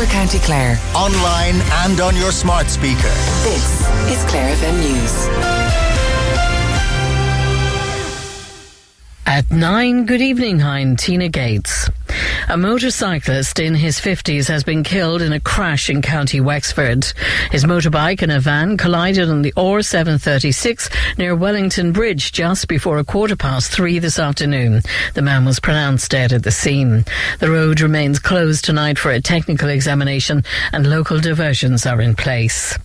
for County Clare. Online and on your smart speaker. This is Clare FM News. At 9, good evening, I'm Tina Gates. A motorcyclist in his 50s has been killed in a crash in County Wexford. His motorbike and a van collided on the R736 near Wellington Bridge just before 3:15 this afternoon. The man was pronounced dead at the scene. The road remains closed tonight for a technical examination and local diversions are in place.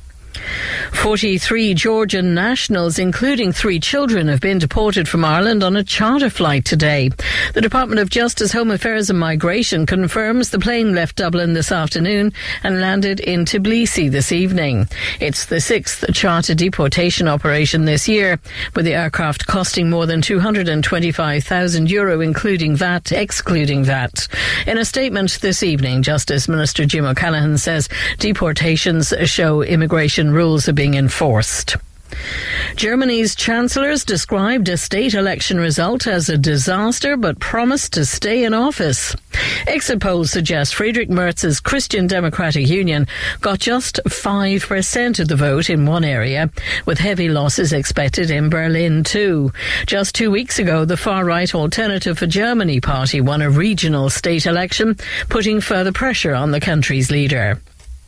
43 Georgian nationals, including 3 children, have been deported from Ireland on a charter flight today. The Department of Justice, Home Affairs and Migration confirms the plane left Dublin this afternoon and landed in Tbilisi this evening. It's the 6th charter deportation operation this year, with the aircraft costing more than €225,000, including VAT, excluding VAT. In a statement this evening, Justice Minister Jim O'Callaghan says deportations show immigration rules are being enforced. Germany's chancellors described a state election result as a disaster but promised to stay in office. Exit polls suggest Friedrich Merz's Christian Democratic Union got just 5% of the vote in one area, with heavy losses expected in Berlin too. Just 2 weeks ago, the far-right Alternative for Germany party won a regional state election, putting further pressure on the country's leader.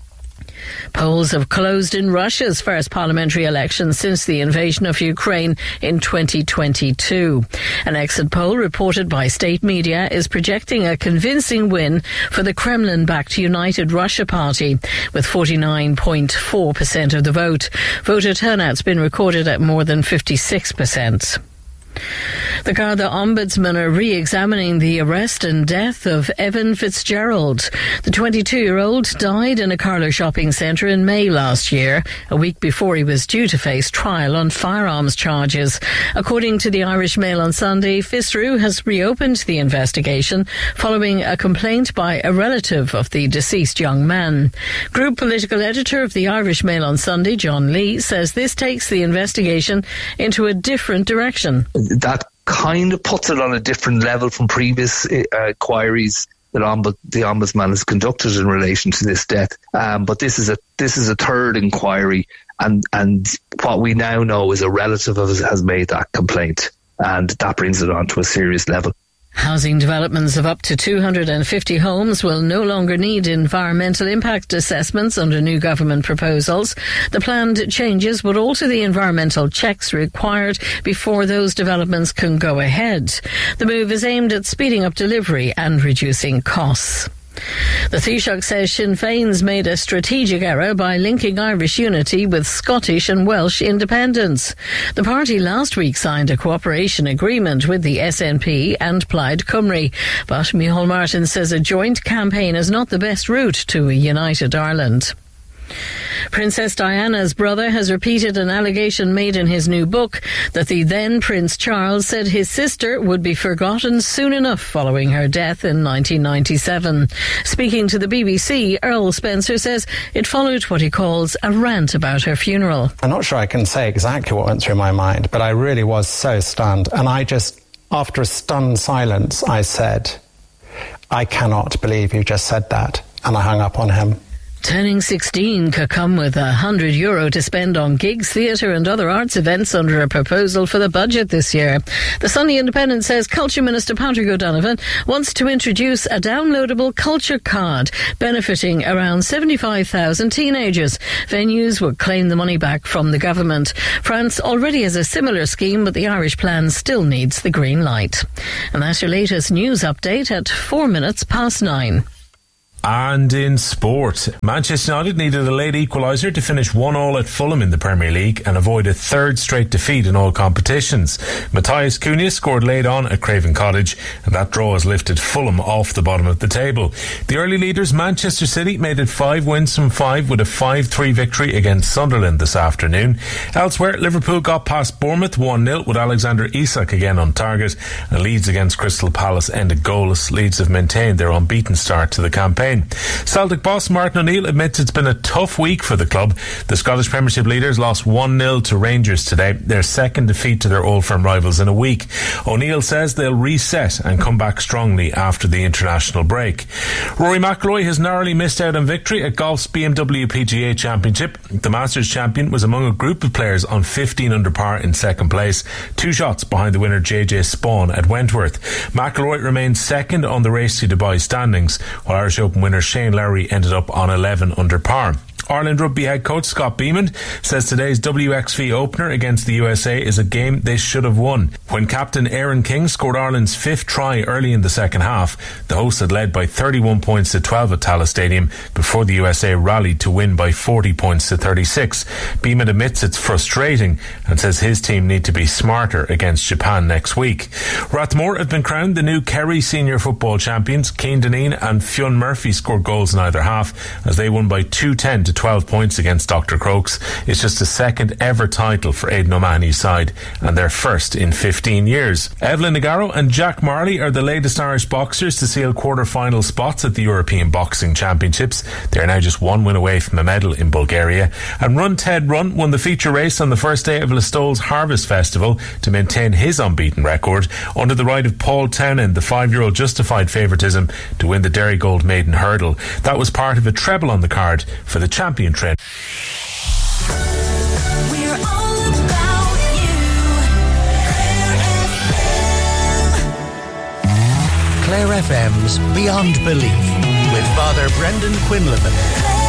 Polls have closed in Russia's first parliamentary election since the invasion of Ukraine in 2022. An exit poll reported by state media is projecting a convincing win for the Kremlin-backed United Russia Party, with 49.4% of the vote. Voter turnout's been recorded at more than 56%. The Garda Ombudsman are re-examining the arrest and death of Evan Fitzgerald. The 22-year-old died in a Carlow shopping centre in May last year, a week before he was due to face trial on firearms charges. According to the Irish Mail on Sunday, FISRU has reopened the investigation following a complaint by a relative of the deceased young man. Group political editor of the Irish Mail on Sunday, John Lee, says this takes the investigation into a different direction. That kind of puts it on a different level from previous inquiries that the Ombudsman has conducted in relation to this death. But this is a third inquiry, and what we now know is a relative of us has made that complaint, and that brings it on to a serious level. Housing developments of up to 250 homes will no longer need environmental impact assessments under new government proposals. The planned changes would alter the environmental checks required before those developments can go ahead. The move is aimed at speeding up delivery and reducing costs. The Taoiseach says Sinn Féin's made a strategic error by linking Irish unity with Scottish and Welsh independence. The party last week signed a cooperation agreement with the SNP and Plaid Cymru, but Micheál Martin says a joint campaign is not the best route to a united Ireland. Princess Diana's brother has repeated an allegation made in his new book that the then Prince Charles said his sister would be forgotten soon enough following her death in 1997. Speaking to the BBC, Earl Spencer says it followed what he calls a rant about her funeral. I'm not sure I can say exactly what went through my mind, but I really was so stunned. And I just, after a stunned silence, I said, "I cannot believe you just said that." And I hung up on him. Turning 16 could come with €100 to spend on gigs, theatre and other arts events under a proposal for the budget this year. The Sunday Independent says Culture Minister Patrick O'Donovan wants to introduce a downloadable culture card benefiting around 75,000 teenagers. Venues would claim the money back from the government. France already has a similar scheme, but the Irish plan still needs the green light. And that's your latest news update at 9:04. And in sport, Manchester United needed a late equaliser to finish 1-1 at Fulham in the Premier League and avoid a third straight defeat in all competitions. Matthias Cunha scored late on at Craven Cottage, and that draw has lifted Fulham off the bottom of the table. The early leaders, Manchester City, made it 5 wins from 5 with a 5-3 victory against Sunderland this afternoon. Elsewhere, Liverpool got past Bournemouth 1-0 with Alexander Isak again on target, and Leeds against Crystal Palace ended goalless. Leeds have maintained their unbeaten start to the campaign. campaign. Celtic boss Martin O'Neill admits it's been a tough week for the club. The Scottish Premiership leaders lost 1-0 to Rangers today, their second defeat to their Old Firm rivals in a week. O'Neill says they'll reset and come back strongly after the international break. Rory McIlroy has narrowly missed out on victory at golf's BMW PGA Championship. The Masters champion was among a group of players on 15 under par in second place, 2 shots behind the winner JJ Spawn at Wentworth. McIlroy remains second on the Race to Dubai standings, while Irish Open winner Shane Lowry ended up on 11 under par. Ireland rugby head coach Scott Beamon says today's WXV opener against the USA is a game they should have won. When captain Aaron King scored Ireland's 5th try early in the second half, the hosts had led by 31 points to 12 at Tallaght Stadium before the USA rallied to win by 40 points to 36. Beamon admits it's frustrating and says his team need to be smarter against Japan next week. Rathmore have been crowned the new Kerry senior football champions. Cian Dineen and Fionn Murphy scored goals in either half as they won by 2-10 to 12 points against Dr. Crokes. It's just the second ever title for Aidan O'Mahony's side and their first in 15 years. Evelyn Nagaro and Jack Marley are the latest Irish boxers to seal quarter-final spots at the European Boxing Championships. They are now just 1 win away from a medal in Bulgaria. And Run Ted Run won the feature race on the first day of Listowel's Harvest Festival to maintain his unbeaten record. Under the ride of Paul Townend, the 5-year-old justified favouritism to win the Derry Gold Maiden Hurdle. That was part of a treble on the card for the champion train. We're all about you. Clare FM's Beyond Belief with Father Brendan Quinlivan.